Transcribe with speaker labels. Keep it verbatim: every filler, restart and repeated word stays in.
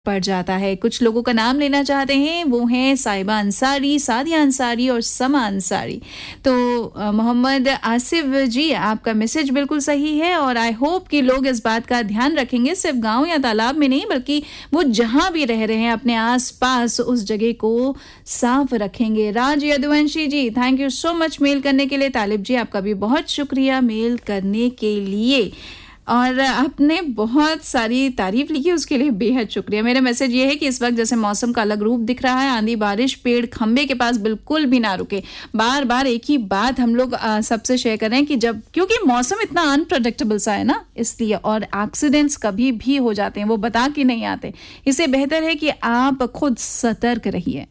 Speaker 1: पड़ जाता है। कुछ लोगों का नाम लेना चाहते हैं, वो हैं साहिबा अंसारी, सादिया अंसारी और समा अंसारी। तो अ, मोहम्मद आसिफ जी, आपका मैसेज बिल्कुल सही है और आई होप कि लोग इस बात का ध्यान रखेंगे, सिर्फ गांव या तालाब में नहीं बल्कि वो जहां भी रह रहे हैं अपने आसपास उस जगह को साफ रखेंगे। राज यदुवंशी जी, thank you so much mail करने के लिए। तालिब जी, आपका भी बहुत शुक्रिया मेल करने के लिए और आपने बहुत सारी तारीफ लिखी, उसके लिए बेहद शुक्रिया। मेरा मैसेज ये है कि इस वक्त जैसे मौसम का अलग रूप दिख रहा है, आंधी बारिश, पेड़ खंबे के पास बिल्कुल भी ना रुके। बार बार एक ही बात हम लोग सबसे शेयर कर रहे हैं कि जब, क्योंकि मौसम इतना अनप्रडिक्टेबल सा है ना, इसलिए, और एक्सीडेंट्स कभी भी हो जाते हैं, वो बता के नहीं आते। इससे बेहतर है कि आप खुद सतर्क रहिए।